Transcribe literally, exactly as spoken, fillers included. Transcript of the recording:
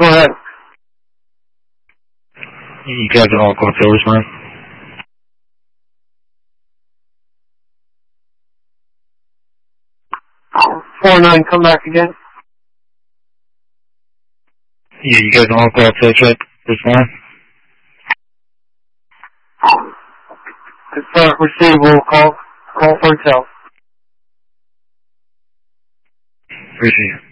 Go ahead. You guys are all called Phillies, man. four nine, come back again. Yeah, you guys are all called Phillies, right? This line? It's not receivable. Call, call for help. Appreciate it.